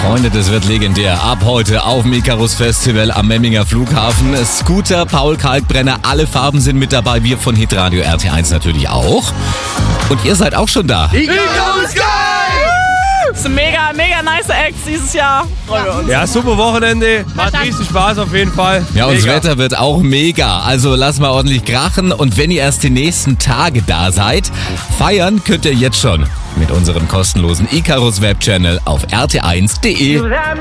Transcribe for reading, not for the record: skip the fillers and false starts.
Freunde, das wird legendär. Ab heute auf dem Icarus Festival am Memminger Flughafen. Scooter, Paul Kalkbrenner, alle Farben sind mit dabei. Wir von Hitradio RT1 natürlich auch. Und ihr seid auch schon da. Icarus Sky! Das sind mega nice Acts dieses Jahr. Freuen wir uns. Ja, super Wochenende. Macht riesig Spaß auf jeden Fall. Ja, und das Mega. Wetter wird auch mega. Also lasst mal ordentlich krachen. Und wenn ihr erst die nächsten Tage da seid, feiern könnt ihr jetzt schon mit unserem kostenlosen Icarus Webchannel auf rt1.de.